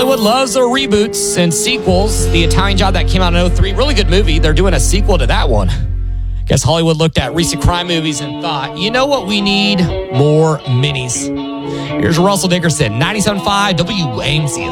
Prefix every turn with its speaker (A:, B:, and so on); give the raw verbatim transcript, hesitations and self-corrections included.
A: Hollywood loves their reboots and sequels. The Italian Job that came out in oh three, really good movie. They're doing a sequel to that one. Guess Hollywood looked at recent crime movies and thought, you know what we need? More minis. Here's Russell Dickerson, ninety-seven point five W A M C.